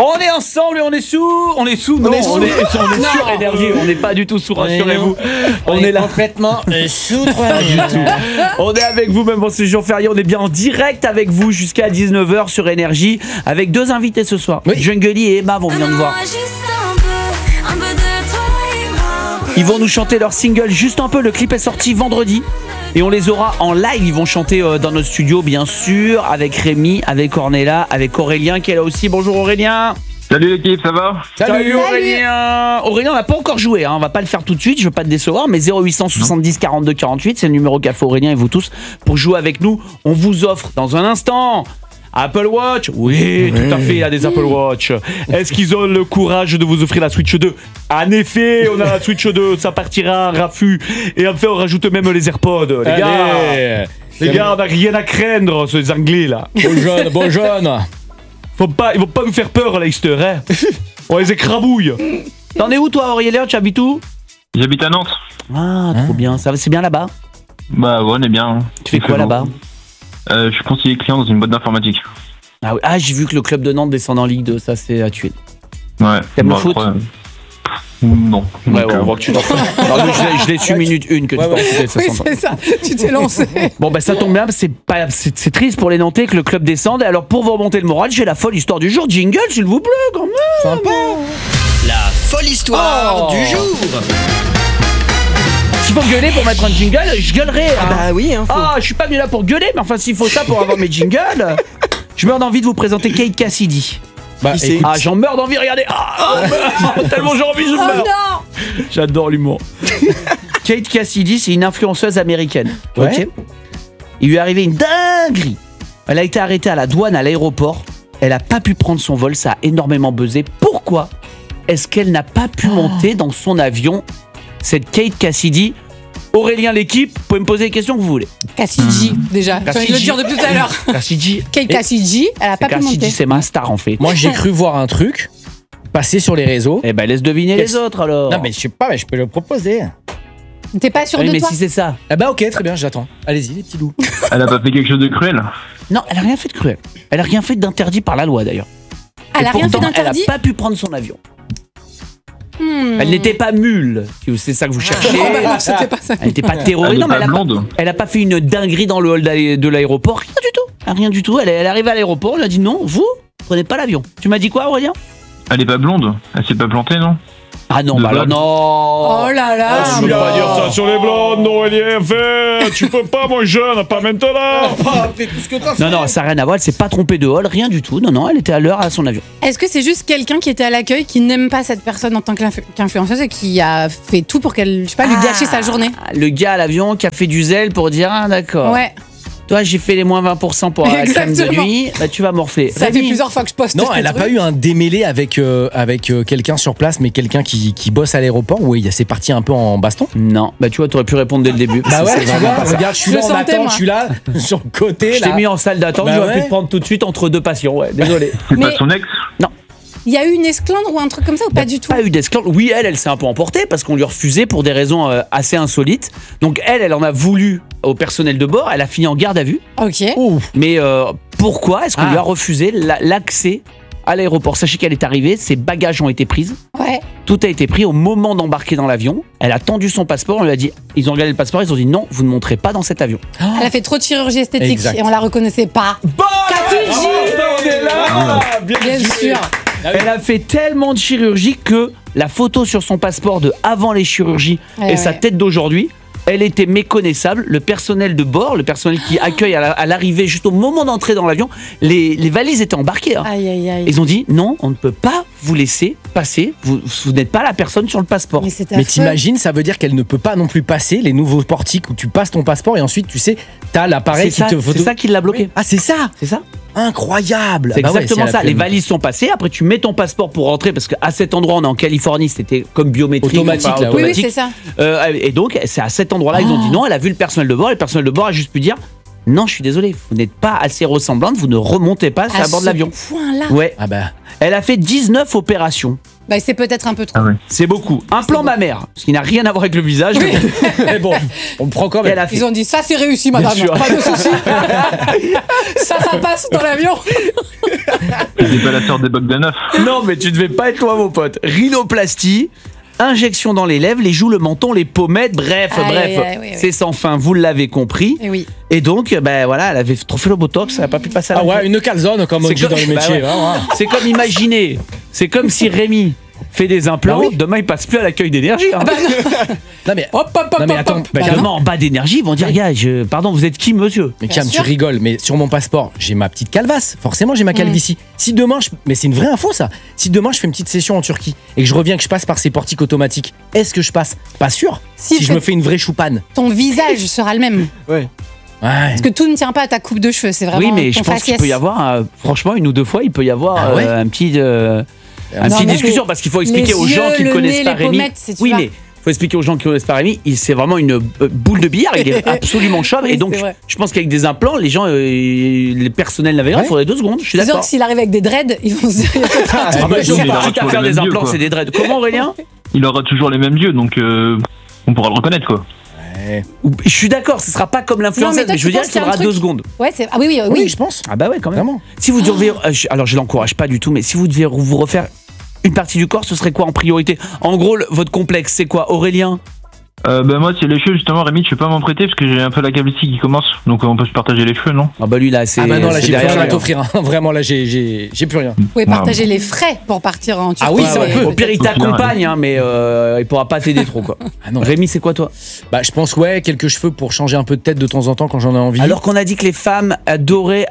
On est ensemble et on est sous, on est sur énergie, on n'est pas du tout sous, rassurez-vous. On est là complètement sous. On est avec vous même pour ce jour férié, on est bien en direct avec vous jusqu'à 19h sur énergie avec deux invités ce soir. Oui. Jungly et Emma vont venir nous voir. Ils vont nous chanter leur single Juste un peu, le clip est sorti vendredi. Et on les aura en live, ils vont chanter dans notre studio bien sûr, avec Rémi, avec Ornella, avec Aurélien qui est là aussi. Bonjour Aurélien. Salut l'équipe, ça va? Salut Aurélien. Aurélien, on n'a pas encore joué, hein. On va pas le faire tout de suite, je veux pas te décevoir, mais 0800 70 42 48, c'est le numéro qu'a fait Aurélien et vous tous pour jouer avec nous. On vous offre dans un instant Apple Watch. Oui, tout à fait, il y a des Apple Watch. Est-ce qu'ils ont le courage de vous offrir la Switch 2? En effet, on a la Switch 2, ça partira à raffut. Et enfin, on rajoute même les AirPods. Les gars, on n'a rien à craindre, ces Anglais là. Bon jeune. Ils vont pas nous faire peur, Leicester, hein. On les écrabouille. T'en es où toi, Aurélien? Tu habites où? J'habite à Nantes. Ah, trop bien. Ça, c'est bien là-bas? Bah ouais, on est bien. Tu fais quoi là-bas? Je suis conseiller client dans une boîte d'informatique. Ah oui, j'ai vu que le club de Nantes descend en Ligue 2, ça c'est à tuer. Ouais. T'aimes le foot? Non. Ouais, on voit que tu t'en fais. Je l'ai su minute 1 que tu t'en fais. Oui, c'est ça, tu t'es lancé. Bon, bah ça tombe bien, c'est triste pour les Nantais que le club descende. Et alors, pour vous remonter le moral, j'ai la folle histoire du jour. Jingle, s'il vous plaît, quand même. Sympa. La folle histoire du jour. S'il faut gueuler pour mettre un jingle, je gueulerai. Hein. Bah oui, hein. Je suis pas venu là pour gueuler, mais enfin, s'il faut ça pour avoir mes jingles, je meurs d'envie de vous présenter Kate Cassidy. Bah, écoute, j'en meurs d'envie, regardez. Tellement j'ai envie, je meurs. Non. J'adore l'humour. Kate Cassidy, c'est une influenceuse américaine. Ouais. Ok. Il lui est arrivé une dinguerie. Elle a été arrêtée à la douane à l'aéroport. Elle a pas pu prendre son vol, ça a énormément buzzé. Pourquoi est-ce qu'elle n'a pas pu monter dans son avion, cette Kate Cassidy? Aurélien, l'équipe, vous pouvez me poser les questions que vous voulez. Cassidy, déjà. J'ai envie de le dire depuis tout à l'heure. Cassidy. Kate Cassidy, elle a pas pu Cassidy, monter. c'est ma star en fait. moi j'ai cru voir un truc passer sur les réseaux. Eh ben laisse deviner les autres alors. Non mais je sais pas, mais je peux le proposer. T'es pas sûr Oui, de mais toi? si c'est ça. Ah bah ok, très bien, j'attends. Allez-y les petits loups. Elle a pas fait quelque chose de cruel? Non, elle a rien fait de cruel. Elle a rien fait d'interdit par la loi d'ailleurs. Elle a Et rien fait pourtant, d'interdit? Elle a pas pu prendre son avion. Elle n'était pas mule, si c'est ça que vous cherchez. Oh, bah non, c'était pas ça. Elle n'était pas terroriste. Elle Non, est mais pas blonde. elle a pas fait une dinguerie dans le hall de l'aéroport. Rien du tout. Rien du tout. Elle est arrivée à l'aéroport. Elle a dit non, vous prenez pas l'avion. Tu m'as dit quoi, Aurélien? Elle est pas blonde? Elle s'est pas plantée, non? Ah non, De bah alors blonde. non. Oh là là. Tu peux pas dire ça sur les blondes, Aurélien. Tu peux pas, mon jeune, pas maintenant. Non, ça n'a rien à voir. Elle s'est pas trompée de hall, rien du tout. Non, elle était à l'heure à son avion. Est-ce que c'est juste quelqu'un qui était à l'accueil qui n'aime pas cette personne en tant qu'influenceuse et qui a fait tout pour qu'elle, je sais pas, lui gâcher sa journée? Le gars à l'avion qui a fait du zèle pour dire d'accord. Ouais. Toi, j'ai fait les moins 20% pour la crème de Exactement. nuit. Bah, tu vas morfler. Ça fait plusieurs fois que je poste. Non, ce elle a truc. pas eu un démêlé avec quelqu'un sur place, mais quelqu'un qui bosse à l'aéroport où c'est parti un peu en baston. Non, bah tu vois, t'aurais pu répondre dès le début. Bah ouais, C'est tu vraiment vois, pas ça. regarde, je suis Je là en le sentais, attente, moi. je suis là sur le côté. Je t'ai là. mis en salle d'attente, Bah j'aurais pu ouais. te prendre tout de suite entre deux patients. Ouais, désolé. C'est Mais- pas son ex? Il y a eu une esclandre ou un truc comme ça ou pas du tout? Pas eu d'esclandre. Oui, elle s'est un peu emportée parce qu'on lui a refusé pour des raisons assez insolites. Donc elle en a voulu au personnel de bord. Elle a fini en garde à vue. Ok. Mais pourquoi est-ce qu'on Ah. lui a refusé l'accès à l'aéroport? Sachez qu'elle est arrivée, ses bagages ont été pris. Ouais. Tout a été pris au moment d'embarquer dans l'avion. Elle a tendu son passeport. On lui a dit, ils ont regardé le passeport, ils ont dit non, vous ne montrez pas dans cet avion. Elle a fait trop de chirurgie esthétique Exact. et on la reconnaissait pas. Cassidy. On est là. Bien sûr. Elle a fait tellement de chirurgie que la photo sur son passeport de avant les chirurgies Ouais, et sa ouais. tête d'aujourd'hui, elle était méconnaissable. Le personnel de bord, le personnel qui accueille à l'arrivée, juste au moment d'entrer dans l'avion, les valises étaient embarquées. Hein. Aïe aïe aïe. Ils ont dit non, on ne peut pas vous laisser passer. Vous n'êtes pas la personne sur le passeport. Mais c'est Mais affreux. t'imagines, ça veut dire qu'elle ne peut pas non plus passer les nouveaux portiques où tu passes ton passeport et ensuite, tu sais, t'as l'appareil qui te photo. C'est ça qui l'a bloqué. Ah, c'est ça. C'est ça. Incroyable. C'est Bah ouais, exactement la ça. Les flemme. valises sont passées. Après, tu mets ton passeport pour rentrer parce qu'à cet endroit, on est en Californie, c'était comme biométrique. Automatique, là, ouais. Oui, oui, automatique. c'est ça. Et donc, c'est à cet endroit-là, ils ont dit non. Elle a vu le personnel de bord. Et le personnel de bord a juste pu dire non, je suis désolé, vous n'êtes pas assez ressemblante, vous ne remontez pas à bord de l'avion. Point-là. Ouais. Ah bah. Elle a fait 19 opérations. Bah, c'est peut-être un peu trop. Ah ouais. C'est beaucoup. Un plan mammaire, ce qui n'a rien à voir avec le visage. Mais bon, on prend quand Et même. elle a fait Ils ont dit ça, c'est réussi, madame. sûr. Pas de soucis. ça passe dans l'avion. C'est pas la sœur des Bogdanov. Non, mais tu devais pas être loin, mon pote. Rhinoplastie, injection dans les lèvres, les joues, le menton, les pommettes, bref, Oui. c'est sans fin, vous l'avez compris. Et oui. Et donc, ben voilà, elle avait trop fait le botox, elle n'a pas pu passer à la Ah ouais, une calzone, comme on C'est dit comme- dans le bah métier. ouais. hein, ouais. C'est comme imaginer, c'est comme si Rémi fait des implants, Ah oui. demain il passe plus à l'accueil d'énergie. Hein. Non, mais, Hop, hop, hop, non, mais hop, attends, hop. bah, Carrément en bas d'énergie, ils vont dire, gars, pardon, vous êtes qui, monsieur? mais Bien Cam, tu sûr. rigoles, mais sur mon passeport, j'ai ma petite calvasse. Forcément, j'ai ma calvitie. Si demain, mais c'est une vraie info ça. Si demain je fais une petite session en Turquie et que je reviens, que je passe par ces portiques automatiques, est-ce que je passe? Pas sûr. Si, je me fais une vraie choupane. Ton visage sera le même. Ouais. Parce que tout ne tient pas à ta coupe de cheveux, c'est vraiment. Oui, mais je ton pense qu'il faciès. peut y avoir, franchement, une ou deux fois, il peut y avoir Ah ouais un petit. Non, petite mais discussion parce qu'il faut expliquer les aux gens yeux, qui ne le connaissent nez, pas les Rémi. pommettes, c'est- tu Oui, vois. mais il faut expliquer aux gens qui ne connaissent pas Rémi, c'est vraiment une boule de billard, il est absolument chauve. Oui, Et donc, c'est vrai. je pense qu'avec des implants, les gens, les personnels navigateurs, il Ouais. faudrait 2 secondes. Je suis C'est sûr d'accord. que s'il arrive avec des dreads, ils vont se dire. il y a peut-être un truc. Ah bah, ils Oui, ont mais il pas aura à toujours faire les des mêmes yeux, implants, quoi. c'est des dreads. Comment, Aurélien? Il aura toujours les mêmes yeux, donc on pourra le reconnaître, quoi. Je suis d'accord, ce sera pas comme Non, l'influenceuse, mais toi, mais je veux tu dire penses qu'il qu'il y a un faudra 2 truc secondes. Ouais, c'est. Ah oui, oui, Oui, oui. je pense. Ah bah ouais, quand même. Vraiment. Si vous deviez, alors je l'encourage pas du tout, mais si vous deviez vous refaire une partie du corps, ce serait quoi en priorité? En gros, votre complexe, c'est quoi, Aurélien? Moi, c'est les cheveux, justement, Rémi, tu peux pas m'en prêter parce que j'ai un peu la calvitie qui commence, donc on peut se partager les cheveux, non? Ah bah lui là, c'est. Ah bah non, là c'est j'ai plus derrière rien à lui, hein. t'offrir. hein. Vraiment, là j'ai plus rien. Vous pouvez partager les frais pour partir en Turquie. Ah oui, ça, on ouais, peut. Au pire, il Au final, t'accompagne, hein, mais il pourra pas t'aider trop, quoi. Ah non. Rémi, c'est quoi, toi? Bah je pense ouais, quelques cheveux pour changer un peu de tête de temps en temps quand j'en ai envie. Alors qu'on a dit que les femmes adoraient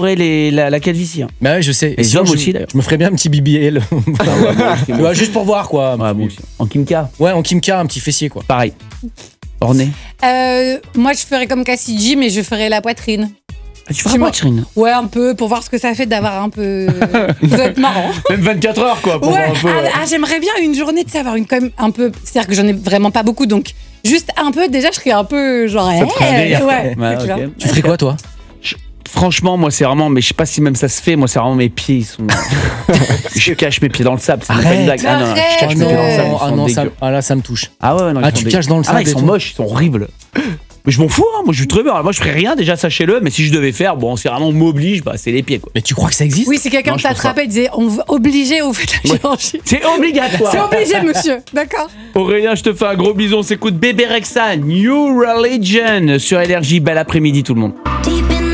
la calvitie. Hein. Bah ouais, je sais. Les Sinon, hommes je- aussi, d'ailleurs. Je me ferais bien un petit BBL. Tu vois, juste pour voir quoi. Ouais, bon, en Kimka, Ouais, en Kimka, un petit fessier quoi. pareil. Orné. Moi, je ferais comme Cassidy, mais je ferais la poitrine. Ah, tu feras Tu m'as- poitrine. Ouais, un peu, pour voir ce que ça fait d'avoir un peu. Ça doit être marrant. Même 24 heures, quoi. Pour Ouais, voir un peu, j'aimerais bien une journée, tu sais, avoir une quand même un peu. C'est-à-dire que j'en ai vraiment pas beaucoup, donc juste un peu, déjà, je serais un peu genre. Ça te ferait rire. ouais, Ouais, tu vois. ok. Tu ferais quoi toi? Franchement, moi, c'est vraiment, mais je sais pas si même ça se fait, moi, c'est vraiment mes pieds, ils sont. Je cache mes pieds dans le sable, c'est même pas une blague. Ah non, je cache Arrête. mes pieds dans le sable. non, ils sont non, ça, dégueux. là ça me touche. Ah ouais, non, Ah, ils sont tu dégueux. caches dans le Ah, sable ils et sont tout. moches, ils sont horribles. Mais je m'en fous, hein, moi je suis très bien. Moi je ferais rien, déjà sachez-le, mais si je devais faire, bon, si vraiment on m'oblige, bah c'est les pieds, quoi. Mais tu crois que ça existe? Oui, si quelqu'un Non, je pense t'attrapait et disait on vous obligé au fait de la chirurgie. C'est obligatoire. C'est obligé, monsieur. D'accord. Aurélien, je te fais un gros bison. On s'écoute Bébé Rexha, New Religion sur LRJ. Bel après-midi, tout le monde. Deep